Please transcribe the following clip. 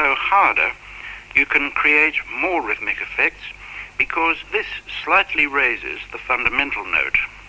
blow harder, you can create more rhythmic effects because this slightly raises the fundamental note.